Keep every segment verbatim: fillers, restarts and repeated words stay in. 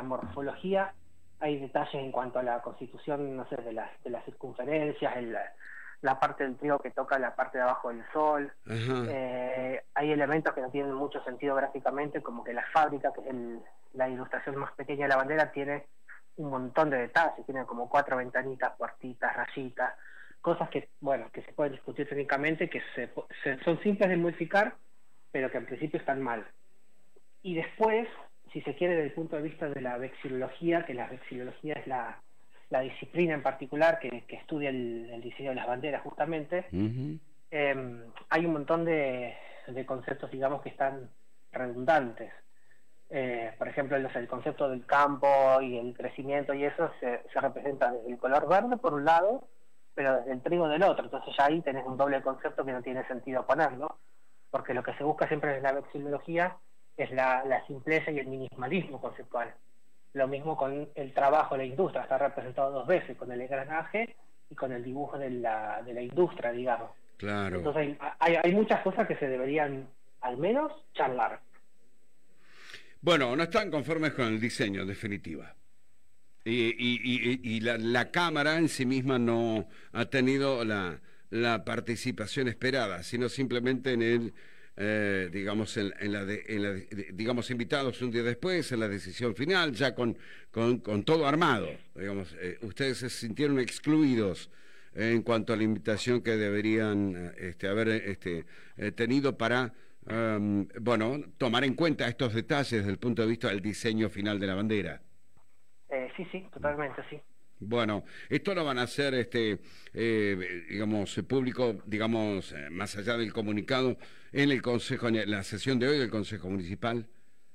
morfología hay detalles en cuanto a la constitución, no sé, de las, de las circunferencias, el, la parte del trigo que toca la parte de abajo del sol. Eh, hay elementos que no tienen mucho sentido gráficamente, como que la fábrica, que es el, la ilustración más pequeña de la bandera, tiene un montón de detalles, tiene como cuatro ventanitas, puertitas, rayitas, cosas que, bueno, que se pueden discutir técnicamente, que se, se, son simples de modificar, pero que en principio están mal. Y después, si se quiere, desde el punto de vista de la vexilología, que la vexilología es la, la disciplina en particular que, que estudia el, el diseño de las banderas justamente, uh-huh. eh, hay un montón de, de conceptos, digamos, que están redundantes. Eh, por ejemplo, el, el concepto del campo y el crecimiento y eso se, se representa desde el color verde por un lado, pero desde el trigo del otro. Entonces ya ahí tenés un doble concepto que no tiene sentido ponerlo, porque lo que se busca siempre en la vexilología es la, la simpleza y el minimalismo conceptual. Lo mismo con el trabajo de la industria, está representado dos veces, con el engranaje y con el dibujo de la, de la industria, digamos. Claro. Entonces hay, hay, hay muchas cosas que se deberían, al menos, charlar. Bueno, no están conformes con el diseño, en definitiva. Y, y, y, y la, la Cámara en sí misma no ha tenido la, la participación esperada, sino simplemente en el... Eh, digamos en, en la, de, en la de, digamos invitados un día después en la decisión final ya con con, con todo armado, digamos. Eh, ustedes se sintieron excluidos en cuanto a la invitación que deberían este, haber este, eh, tenido para um, bueno, tomar en cuenta estos detalles desde el punto de vista del diseño final de la bandera. Eh, sí, sí, totalmente, sí. Bueno, esto lo van a hacer, este, eh, digamos, público, digamos, eh, más allá del comunicado, en el Consejo, en la sesión de hoy del Consejo Municipal.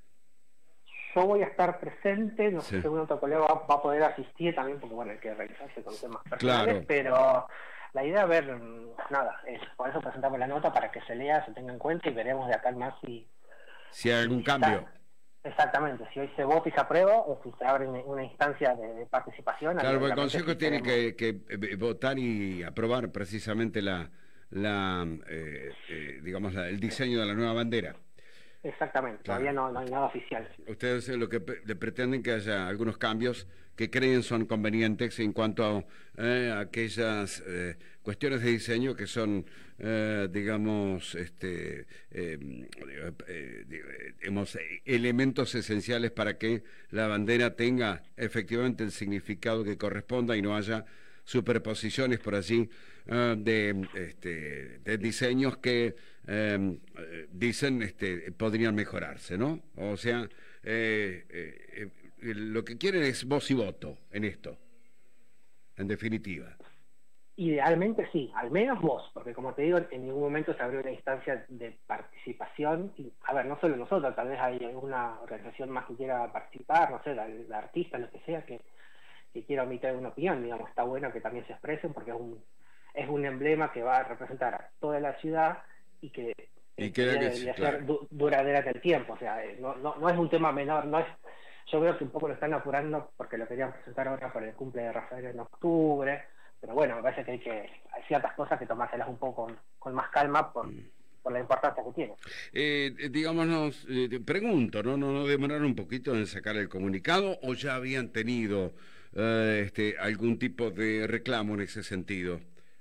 Yo voy a estar presente, no sé sí. si algún otro colega va, va a poder asistir también, porque bueno, hay que revisarse con temas personales, claro. Pero la idea es ver, nada, es, por eso presentamos la nota para que se lea, se tenga en cuenta y veremos de acá en más si... Si hay algún si cambio. Está, exactamente, si hoy se vota y se aprueba o si se abre una instancia de, de participación. Claro, el Consejo tiene que, que votar y aprobar precisamente la, la eh, eh, digamos, la, el diseño de la nueva bandera. Exactamente, claro. Todavía no, no hay nada oficial. Ustedes lo que le pretenden que haya algunos cambios que creen son convenientes en cuanto a eh, aquellas eh, cuestiones de diseño que son, eh, digamos, este, eh, eh, digamos, elementos esenciales para que la bandera tenga efectivamente el significado que corresponda y no haya superposiciones por allí uh, de, este, de diseños que um, dicen este, podrían mejorarse, ¿no? O sea, eh, eh, eh, lo que quieren es voz y voto en esto, en definitiva. Idealmente sí, al menos vos, porque como te digo, en ningún momento se abrió una instancia de participación, y a ver, no solo nosotros, tal vez hay alguna organización más que quiera participar, no sé, la, la artista, lo que sea, que que quiera omitir una opinión, digamos, está bueno que también se expresen porque es un es un emblema que va a representar a toda la ciudad y que, y que debería claro. ser du duradera en el tiempo, o sea, no, no, no es un tema menor, no es, yo veo que un poco lo están apurando porque lo querían presentar ahora por el cumple de Rafael en octubre, pero bueno, me parece que hay que hay ciertas cosas que tomárselas un poco con, con más calma por mm. por la importancia que tiene. Eh, digámonos, eh, pregunto, ¿no? ¿no? ¿No demoraron un poquito en sacar el comunicado o ya habían tenido eh, este, algún tipo de reclamo en ese sentido?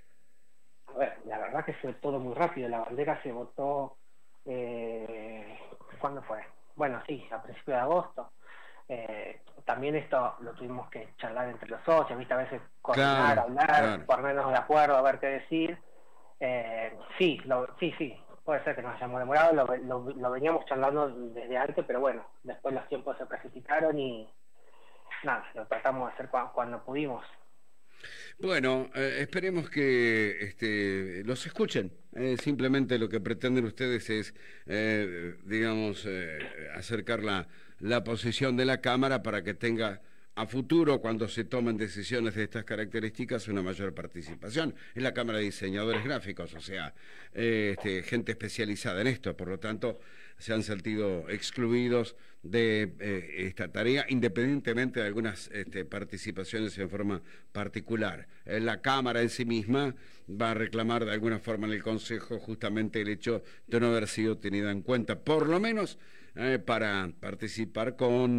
A ver, la verdad que fue todo muy rápido. La bandera se votó, eh, ¿cuándo fue? Bueno, sí, a principios de agosto. Eh, también esto lo tuvimos que charlar entre los socios, ¿viste? A veces coordinar, claro, hablar, claro. ponernos de acuerdo, a ver qué decir. Eh, sí, lo, sí, sí. Puede ser que nos hayamos demorado, lo, lo, lo veníamos charlando desde antes, pero bueno, después los tiempos se precipitaron y nada, lo tratamos de hacer cu cuando pudimos. Bueno, eh, esperemos que este, los escuchen. Eh, simplemente lo que pretenden ustedes es, eh, digamos, eh, acercar la, la posición de la Cámara para que tenga a futuro, cuando se tomen decisiones de estas características, una mayor participación. Es la Cámara de Diseñadores Gráficos, o sea, eh, este, gente especializada en esto, por lo tanto, se han sentido excluidos de eh, esta tarea, independientemente de algunas este, participaciones en forma particular. Eh, la Cámara en sí misma va a reclamar de alguna forma en el Consejo justamente el hecho de no haber sido tenida en cuenta, por lo menos eh, para participar con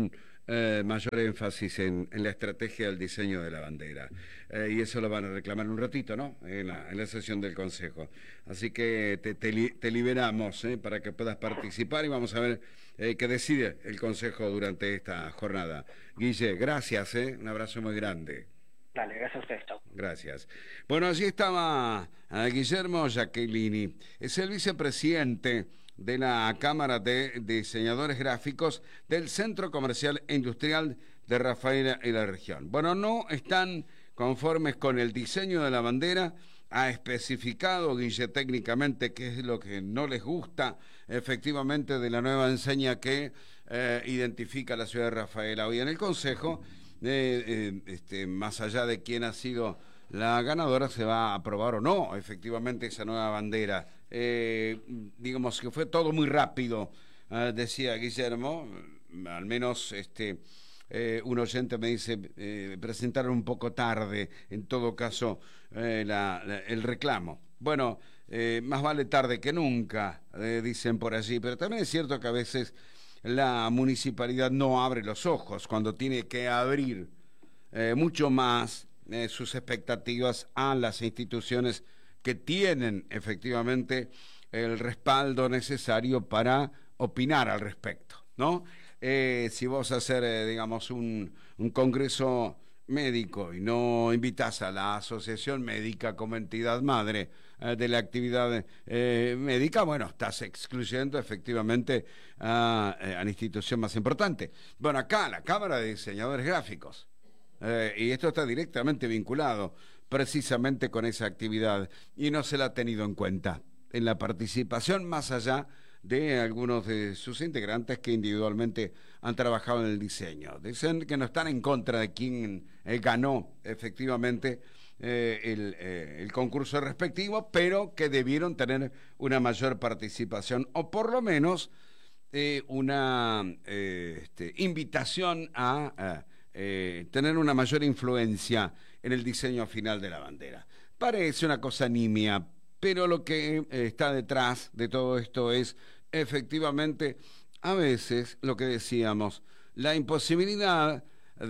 eh, mayor énfasis en, en la estrategia del diseño de la bandera. Eh, y eso lo van a reclamar un ratito, ¿no? En la, en la sesión del Consejo. Así que te, te, li, te liberamos ¿eh? para que puedas participar y vamos a ver eh, qué decide el Consejo durante esta jornada. Guille, gracias, ¿eh? Un abrazo muy grande. Dale, gracias a ustedes, chao. Gracias. Bueno, allí estaba uh, Guillermo Giacchellini, es el vicepresidente de la Cámara de Diseñadores Gráficos del Centro Comercial e Industrial de Rafaela y la región. Bueno, no están conformes con el diseño de la bandera. Ha especificado, Guille, técnicamente qué es lo que no les gusta efectivamente de la nueva enseña que eh, identifica la ciudad de Rafaela. Hoy en el Consejo, eh, eh, este, más allá de quién ha sido la ganadora, se va a aprobar o no efectivamente esa nueva bandera. Eh, digamos que fue todo muy rápido, eh, decía Guillermo, al menos este eh, un oyente me dice, eh, presentaron un poco tarde, en todo caso, eh, la, la, el reclamo. Bueno, eh, más vale tarde que nunca, eh, dicen por allí, pero también es cierto que a veces la municipalidad no abre los ojos cuando tiene que abrir eh, mucho más eh, sus expectativas a las instituciones que tienen efectivamente el respaldo necesario para opinar al respecto, ¿no? Eh, si vos hacer, eh, digamos, un, un congreso médico y no invitas a la asociación médica como entidad madre eh, de la actividad eh, médica, bueno, estás excluyendo efectivamente a, a la institución más importante. Bueno, acá la Cámara de Diseñadores Gráficos, eh, y esto está directamente vinculado precisamente con esa actividad y no se la ha tenido en cuenta en la participación, más allá de algunos de sus integrantes que individualmente han trabajado en el diseño. Dicen que no están en contra de quien eh, ganó efectivamente eh, el, eh, el concurso respectivo, pero que debieron tener una mayor participación o por lo menos eh, una eh, este, invitación a, a eh, tener una mayor influencia en el diseño final de la bandera. Parece una cosa nimia, pero lo que eh, está detrás de todo esto es efectivamente a veces lo que decíamos, la imposibilidad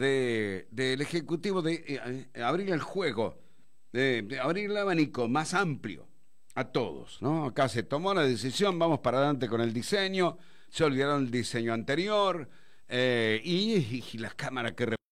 de, del Ejecutivo de eh, abrir el juego, de, de abrir el abanico más amplio a todos, ¿no? Acá se tomó la decisión, vamos para adelante con el diseño, se olvidaron del diseño anterior eh, y, y la Cámara que